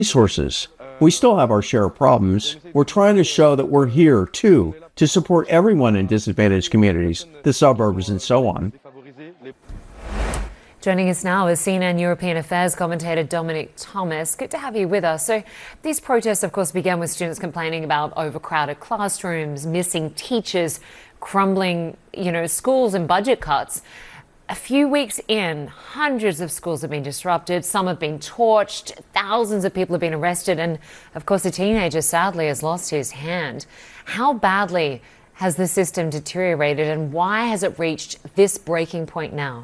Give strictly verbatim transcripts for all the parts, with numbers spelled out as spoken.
resources. We still have our share of problems. We're trying to show that we're here, too, to support everyone in disadvantaged communities, the suburbs, and so on. Joining us now is C N N European Affairs commentator Dominic Thomas. Good to have you with us. So these protests, of course, began with students complaining about overcrowded classrooms, missing teachers, crumbling, you know, schools and budget cuts. A few weeks in, hundreds of schools have been disrupted. Some have been torched. Thousands of people have been arrested. And, of course, a teenager, sadly, has lost his hand. How badly has the system deteriorated, and why has it reached this breaking point now?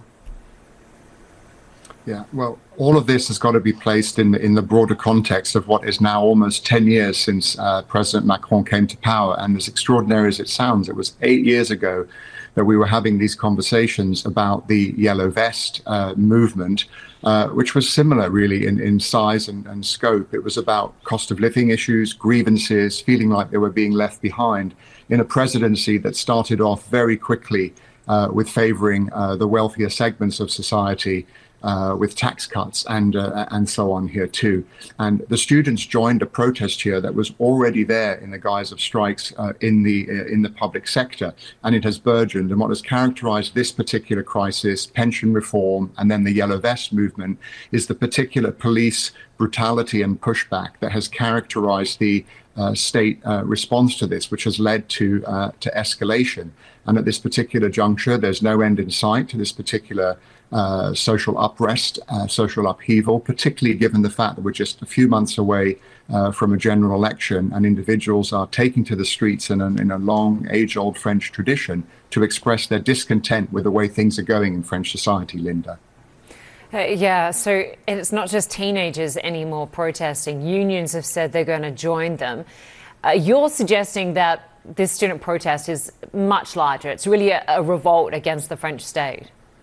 Yeah, well, all of this has got to be placed in the, in the broader context of what is now almost ten years since uh, President Macron came to power. And as extraordinary as it sounds, it was eight years ago that we were having these conversations about the Yellow Vest uh, movement, uh, which was similar really in, in size and, and scope. It was about cost of living issues, grievances, feeling like they were being left behind in a presidency that started off very quickly uh, with favoring uh, the wealthier segments of society, Uh, with tax cuts and uh, and so on here too. And the students joined a protest here that was already there in the guise of strikes uh, in the uh, in the public sector, and it has burgeoned. And what has characterized this particular crisis, pension reform, and then the Yellow Vest movement, is the particular police brutality and pushback that has characterized the uh, state uh, response to this, which has led to uh, to escalation. And at this particular juncture, there's no end in sight to this particular Uh, social unrest, uh, social upheaval, particularly given the fact that we're just a few months away uh, from a general election, and individuals are taking to the streets in a, in a long, age-old French tradition to express their discontent with the way things are going in French society, Linda. Uh, yeah, so it's not just teenagers anymore protesting. Unions have said they're going to join them. Uh, you're suggesting that this student protest is much larger. It's really a, a revolt against the French state.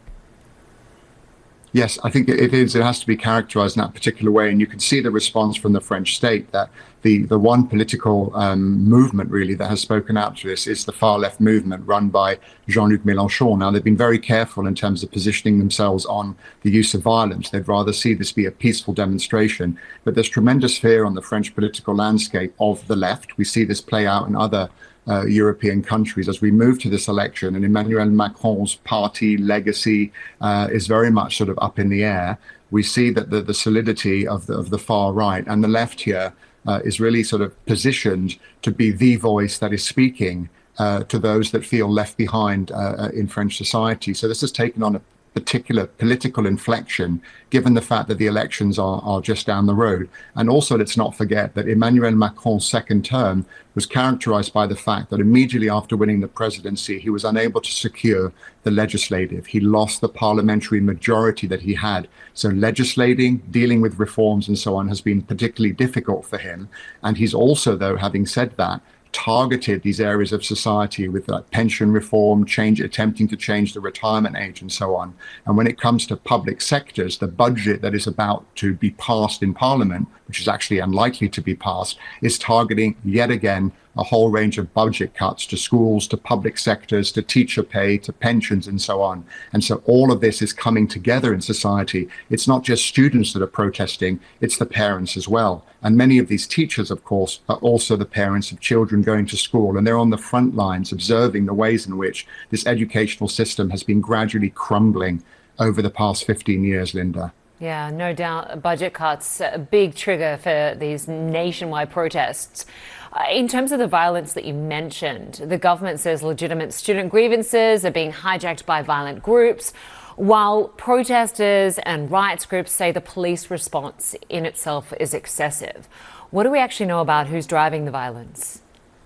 Yes, I think it is. It has to be characterized in that particular way. And you can see the response from the French state that the, the one political um, movement really that has spoken out to this is the far left movement run by Jean-Luc Mélenchon. Now, they've been very careful in terms of positioning themselves on the use of violence. They'd rather see this be a peaceful demonstration. But there's tremendous fear on the French political landscape of the left. We see this play out in other Uh, European countries as we move to this election, and Emmanuel Macron's party legacy uh, is very much sort of up in the air. We see that the, the solidity of the, of the far right and the left here uh, is really sort of positioned to be the voice that is speaking uh, to those that feel left behind uh, in French society. So this has taken on a particular political inflection, given the fact that the elections are, are just down the road. And also, let's not forget that Emmanuel Macron's second term was characterized by the fact that immediately after winning the presidency, he was unable to secure the legislative. He lost the parliamentary majority that he had. So legislating, dealing with reforms and so on has been particularly difficult for him. And he's also, though, having said that, targeted these areas of society with uh, pension reform, change, attempting to change the retirement age and so on. And when it comes to public sectors, the budget that is about to be passed in Parliament, which is actually unlikely to be passed, is targeting yet again a whole range of budget cuts to schools, to public sectors, to teacher pay, to pensions and so on. And so all of this is coming together in society. It's not just students that are protesting, it's the parents as well. And many of these teachers, of course, are also the parents of children going to school. And they're on the front lines observing the ways in which this educational system has been gradually crumbling over the past fifteen years, Linda. Yeah, no doubt. Budget cuts, a big trigger for these nationwide protests. Uh, in terms of the violence that you mentioned, the government says legitimate student grievances are being hijacked by violent groups, while protesters and rights groups say the police response in itself is excessive. What do we actually know about who's driving the violence?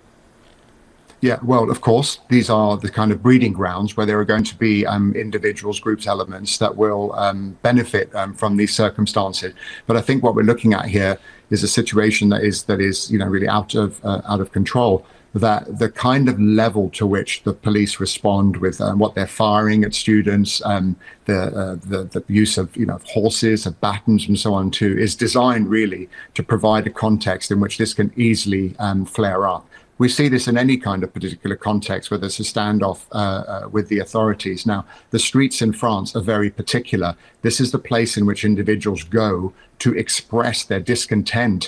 Yeah, well, of course, these are the kind of breeding grounds where there are going to be um, individuals, groups, elements that will um, benefit um, from these circumstances. But I think what we're looking at here is a situation that is that is, you know, really out of uh, out of control. That the kind of level to which the police respond with um, what they're firing at students, um, the, uh, the the use of you know horses, of batons, and so on too, is designed really to provide a context in which this can easily um, flare up. We see this in any kind of particular context, whether it's a standoff uh, uh, with the authorities. Now, the streets in France are very particular. This is the place in which individuals go to express their discontent